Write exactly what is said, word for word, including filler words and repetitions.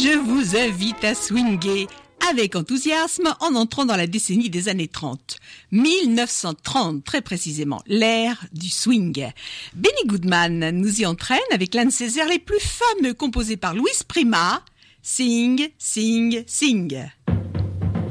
Je vous invite à swinguer avec enthousiasme en entrant dans la décennie des années trente. mille neuf cent trente, très précisément, l'ère du swing. Benny Goodman nous y entraîne avec l'un de ses airs les plus fameux composés par Louis Prima, Sing, Sing, Sing.